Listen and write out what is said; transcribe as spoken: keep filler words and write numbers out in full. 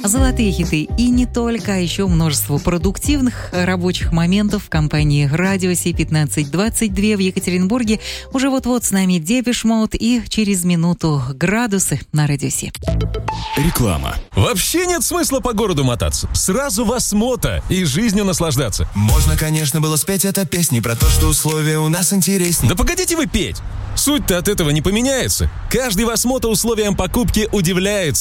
Золотые хиты и не только, а еще множество продуктивных рабочих моментов в компании «Радио Си» пятнадцать двадцать два в Екатеринбурге. Уже вот-вот с нами Депеш Мод и через минуту «Градусы» на «Радио Си». Реклама. Вообще нет смысла по городу мотаться. Сразу вас мото и жизнью наслаждаться. Можно, конечно, было спеть это песни про то, что условия у нас интереснее. Да погодите вы петь. Суть-то от этого не поменяется. Каждый вас мото условиям покупки удивляется.